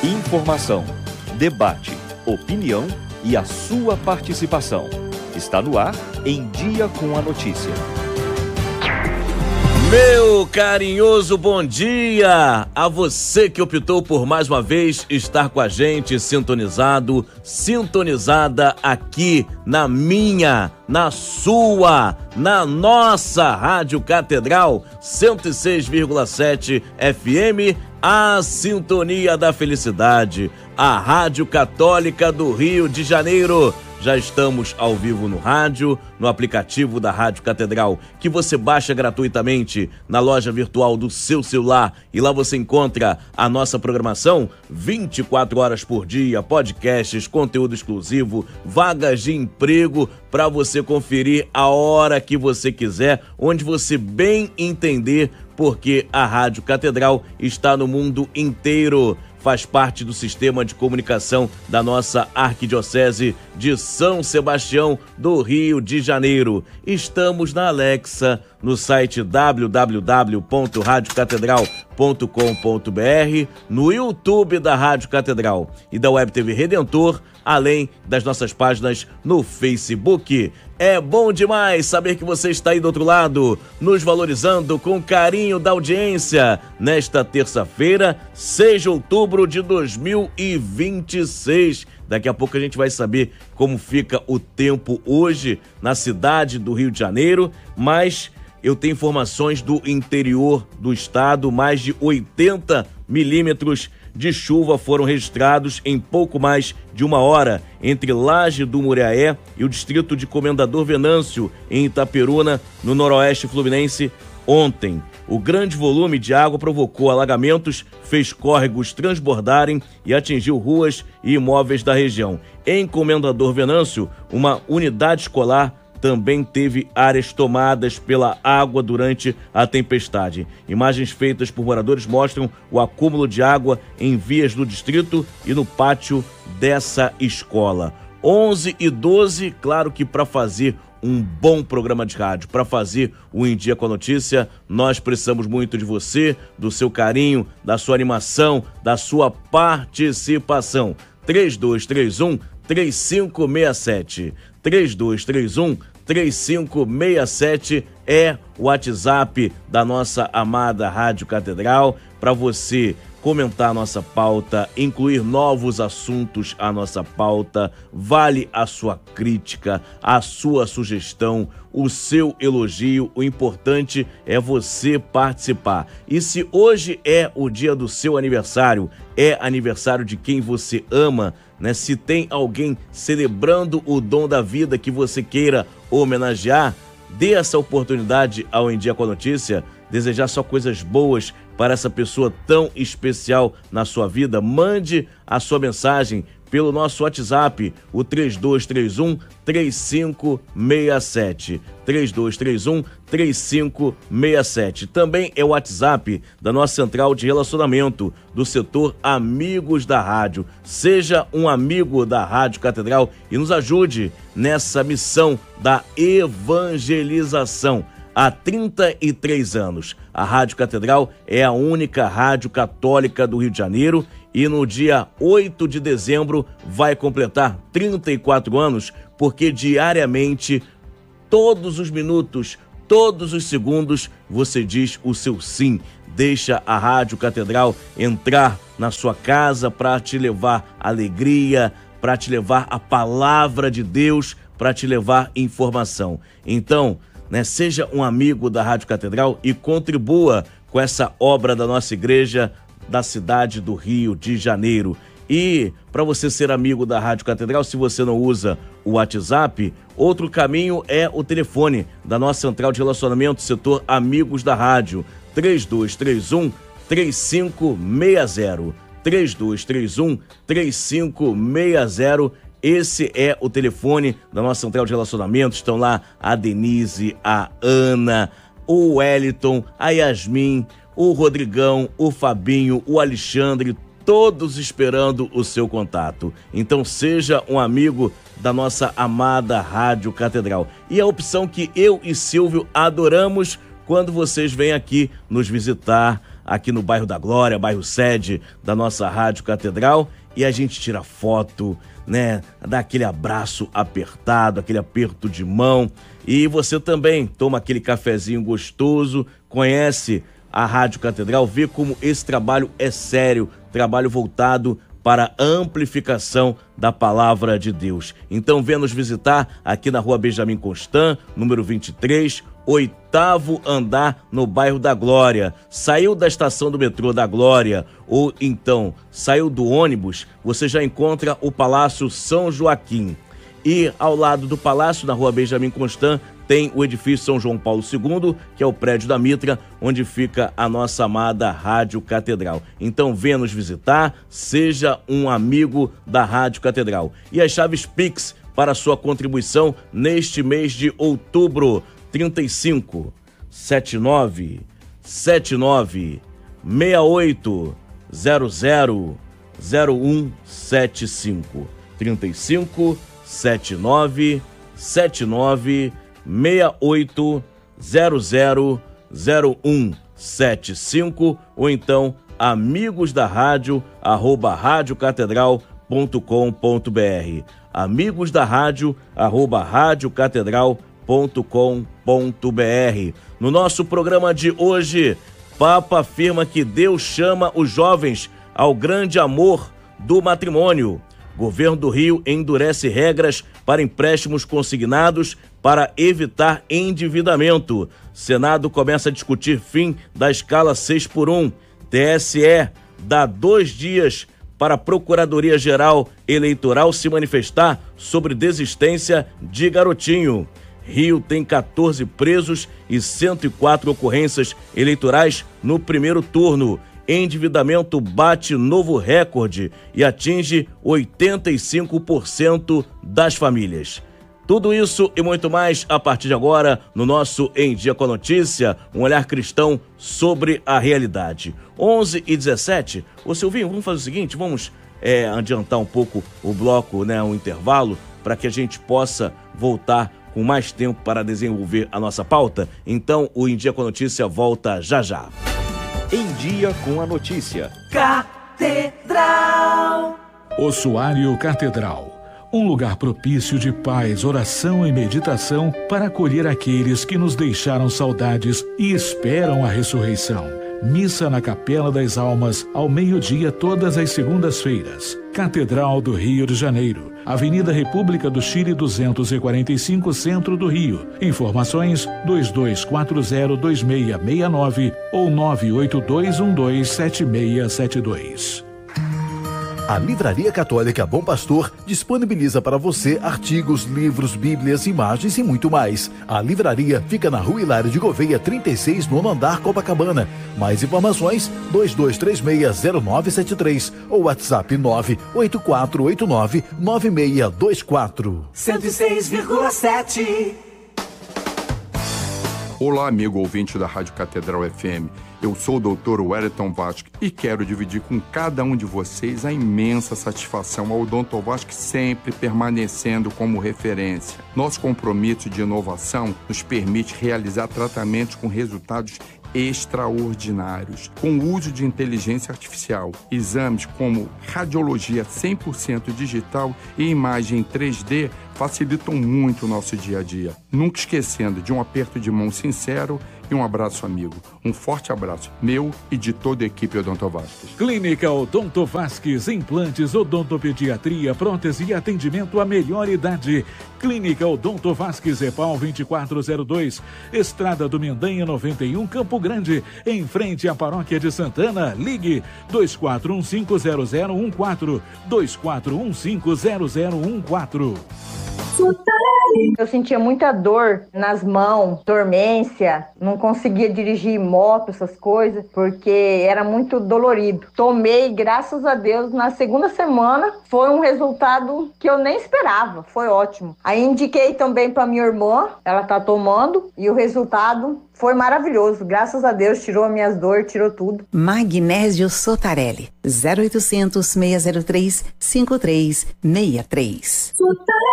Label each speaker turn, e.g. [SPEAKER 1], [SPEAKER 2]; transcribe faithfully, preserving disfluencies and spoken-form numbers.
[SPEAKER 1] Informação, debate, opinião e a sua participação. Está no ar Em Dia com a Notícia.
[SPEAKER 2] Meu carinhoso bom dia a você que optou por mais uma vez estar com a gente sintonizado, sintonizada aqui na minha, na sua, na nossa Rádio Catedral cento e seis vírgula sete F M, a sintonia da felicidade, a Rádio Católica do Rio de Janeiro. Já estamos ao vivo no rádio, no aplicativo da Rádio Catedral, que você baixa gratuitamente na loja virtual do seu celular, e lá você encontra a nossa programação vinte e quatro horas por dia, podcasts, conteúdo exclusivo, vagas de emprego para você conferir a hora que você quiser, onde você bem entender, porque a Rádio Catedral está no mundo inteiro. Faz parte do sistema de comunicação da nossa Arquidiocese de São Sebastião do Rio de Janeiro. Estamos na Alexa, no site w w w ponto rádio catedral ponto com ponto b r, no YouTube da Rádio Catedral e da Web T V Redentor, além das nossas páginas no Facebook. É bom demais saber que você está aí do outro lado, nos valorizando com carinho da audiência, nesta terça-feira, seis de outubro de dois mil e vinte e seis. Daqui a pouco a gente vai saber como fica o tempo hoje na cidade do Rio de Janeiro, mas eu tenho informações do interior do estado. Mais de oitenta milímetros de chuva foram registrados em pouco mais de uma hora entre Laje do Muriaé e o distrito de Comendador Venâncio, em Itaperuna, no noroeste fluminense, ontem. O grande volume de água provocou alagamentos, fez córregos transbordarem e atingiu ruas e imóveis da região. Em Comendador Venâncio, uma unidade escolar também teve áreas tomadas pela água durante a tempestade. Imagens feitas por moradores mostram o acúmulo de água em vias do distrito e no pátio dessa escola. onze e doze, claro que para fazer um bom programa de rádio, para fazer o Em Dia com a Notícia, nós precisamos muito de você, do seu carinho, da sua animação, da sua participação. três dois três um, três cinco seis sete. três dois três um, três cinco seis sete é o WhatsApp da nossa amada Rádio Catedral, para você comentar a nossa pauta, incluir novos assuntos à nossa pauta. Vale a sua crítica, a sua sugestão, o seu elogio. O importante é você participar. E se hoje é o dia do seu aniversário, é aniversário de quem você ama, né? Se tem alguém celebrando o dom da vida que você queira homenagear, dê essa oportunidade ao Em Dia com a Notícia, desejar só coisas boas para essa pessoa tão especial na sua vida. Mande a sua mensagem pelo nosso WhatsApp, o três dois três um, três cinco seis sete. três dois três um, três cinco seis sete. Também é o WhatsApp da nossa central de relacionamento do setor Amigos da Rádio. Seja um amigo da Rádio Catedral e nos ajude nessa missão da evangelização. Há trinta e três anos, a Rádio Catedral é a única rádio católica do Rio de Janeiro e no dia oito de dezembro vai completar trinta e quatro anos, porque diariamente, todos os minutos, todos os segundos, você diz o seu sim. Deixa a Rádio Catedral entrar na sua casa para te levar alegria, para te levar a palavra de Deus, para te levar informação. Então, né, seja um amigo da Rádio Catedral e contribua com essa obra da nossa igreja da cidade do Rio de Janeiro. E para você ser amigo da Rádio Catedral, se você não usa o WhatsApp, outro caminho é o telefone da nossa central de relacionamento, setor Amigos da Rádio, três dois três um, três cinco seis zero. três dois três um, três cinco seis zero. Esse é o telefone da nossa central de relacionamento. Estão lá a Denise, a Ana, o Wellington, a Yasmin, o Rodrigão, o Fabinho, o Alexandre, todos esperando o seu contato. Então seja um amigo da nossa amada Rádio Catedral. E a opção que eu e Silvio adoramos quando vocês vêm aqui nos visitar, aqui no bairro da Glória, bairro sede da nossa Rádio Catedral, e a gente tira foto, né? Dá aquele abraço apertado, aquele aperto de mão. E você também toma aquele cafezinho gostoso, conhece a Rádio Catedral, vê como esse trabalho é sério, trabalho voltado para a amplificação da palavra de Deus. Então venha nos visitar aqui na rua Benjamin Constant, número vinte e três, oitavo andar, no bairro da Glória. Saiu da estação do metrô da Glória ou então saiu do ônibus, você já encontra o Palácio São Joaquim. E ao lado do palácio, na rua Benjamin Constant, tem o edifício São João Paulo segundo, que é o prédio da Mitra, onde fica a nossa amada Rádio Catedral. Então venha nos visitar, seja um amigo da Rádio Catedral. E as chaves Pix para sua contribuição neste mês de outubro: trinta e cinco, setenta e nove, setenta e nove, sessenta e oito, zero zero, zero um sete cinco. trinta e cinco, setenta e nove, setenta e nove, sessenta e oito, zero zero, zero um sete cinco, ou então amigos da rádio arroba radiocatedral ponto com ponto br, amigos da rádio arroba radiocatedral ponto com ponto br. No nosso programa de hoje, Papa afirma que Deus chama os jovens ao grande amor do matrimônio. Governo do Rio endurece regras para empréstimos consignados para evitar endividamento. Senado começa a discutir fim da escala seis por um. T S E dá dois dias para a Procuradoria-Geral Eleitoral se manifestar sobre desistência de Garotinho. Rio tem quatorze presos e cento e quatro ocorrências eleitorais no primeiro turno. Endividamento bate novo recorde e atinge oitenta e cinco por cento das famílias. Tudo isso e muito mais a partir de agora no nosso Em Dia com a Notícia, um olhar cristão sobre a realidade. onze e dezessete, ô Silvinho, vamos fazer o seguinte, vamos é, adiantar um pouco o bloco, né, um intervalo, para que a gente possa voltar com mais tempo para desenvolver a nossa pauta. Então o Em Dia com a Notícia volta já já.
[SPEAKER 1] Em Dia com a Notícia.
[SPEAKER 3] Catedral. Ossuário Catedral. Um lugar propício de paz, oração e meditação para acolher aqueles que nos deixaram saudades e esperam a ressurreição. Missa na Capela das Almas, ao meio-dia, todas as segundas-feiras. Catedral do Rio de Janeiro, Avenida República do Chile duzentos e quarenta e cinco, Centro do Rio. Informações dois dois quatro zero, dois seis seis nove ou nove oito dois um dois sete seis sete dois.
[SPEAKER 4] A Livraria Católica Bom Pastor disponibiliza para você artigos, livros, bíblias, imagens e muito mais. A livraria fica na Rua Hilário de Gouveia, trinta e seis, nono andar, Copacabana. Mais informações, dois dois três seis zero nove sete três ou WhatsApp nove oito quatro oito nove nove seis dois quatro.
[SPEAKER 5] cento e seis vírgula sete.
[SPEAKER 6] Olá, amigo ouvinte da Rádio Catedral F M. Eu sou o doutor Wellington Vasque e quero dividir com cada um de vocês a imensa satisfação ao Odonto Vasque sempre permanecendo como referência. Nosso compromisso de inovação nos permite realizar tratamentos com resultados extraordinários, com o uso de inteligência artificial, exames como radiologia cem por cento digital e imagem três D facilitam muito o nosso dia a dia. Nunca esquecendo de um aperto de mão sincero e um abraço amigo. Um forte abraço meu e de toda a equipe Odonto Vasques.
[SPEAKER 3] Clínica Odonto Vasques, implantes, odontopediatria, prótese e atendimento à melhor idade. Clínica Odonto Vasques, EPAL vinte e quatro zero dois, Estrada do Mendanha noventa e um, Campo Grande, em frente à Paróquia de Santana. Ligue dois quatro um cinco zero zero um quatro, dois quatro um cinco zero zero um quatro.
[SPEAKER 7] Eu sentia muita dor nas mãos, dormência, não conseguia dirigir moto, essas coisas, porque era muito dolorido. Tomei, graças a Deus, na segunda semana, foi um resultado que eu nem esperava, foi ótimo. Aí indiquei também para minha irmã, ela tá tomando, e o resultado foi maravilhoso, graças a Deus, tirou as minhas dores, tirou tudo.
[SPEAKER 8] Magnésio Sotarelli, zero oitocentos, seis zero três, cinco três seis três.